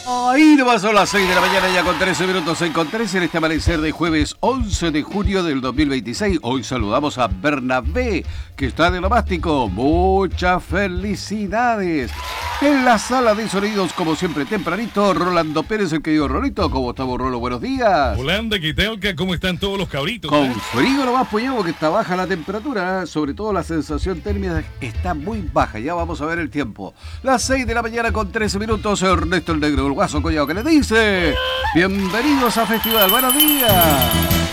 Ahí nomás son las 6 de la mañana ya con 13 minutos en con 13 en este amanecer de jueves 11 de junio del 2026. Hoy saludamos a Bernabé, que está de Lomástico. Muchas felicidades. En la sala de sonidos, como siempre, tempranito, Rolando Pérez, el querido Rolito. ¿Cómo estamos, Rolo? Buenos días. Holanda, Quitelca, ¿cómo están todos los cabritos? Con frío nomás, pues, porque está baja la temperatura, sobre todo la sensación térmica está muy baja. Ya vamos a ver el tiempo. Las 6 de la mañana con 13 minutos, Ernesto el Negro, el Guaso Collado, que le dice: bienvenidos a Festival, buenos días.